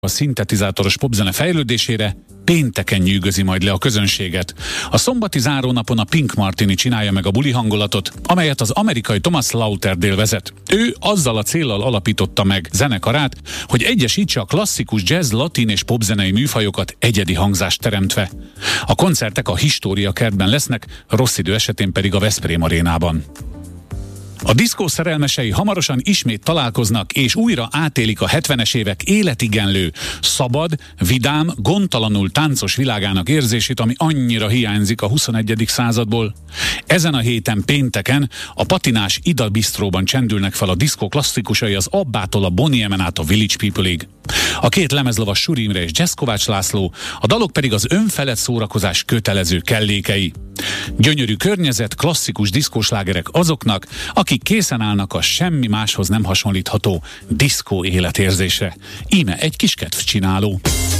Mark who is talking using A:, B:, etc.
A: a szintetizátoros popzene fejlődésére pénteken nyűgözi majd le a közönséget. A szombati zárónapon a Pink Martini csinálja meg a buli hangulatot, amelyet az amerikai Thomas Lauterdale vezet. Ő azzal a céllal alapította meg zenekarát, hogy egyesítse a klasszikus jazz, latin és popzenei műfajokat egyedi hangzást teremtve. A koncertek a História kertben lesznek, rossz idő esetén pedig a Veszprém arénában. A diszkó szerelmesei hamarosan ismét találkoznak, és újra átélik a 70-es évek életigenlő, szabad, vidám, gondtalanul táncos világának érzését, ami annyira hiányzik a 21. századból. Ezen a héten pénteken a patinás Ida Bistróban csendülnek fel a diszkó klasszikusai az Abbától a Bonnie M-en át a Village People-ig. A két lemezlovas Suri Imre és Jazz Kovács László, a dalok pedig az önfelett szórakozás kötelező kellékei. Gyönyörű környezet, klasszikus diszkóslágerek azoknak, akik készen állnak a semmi máshoz nem hasonlítható diszkó életérzésre. Íme egy kis kedvcsináló.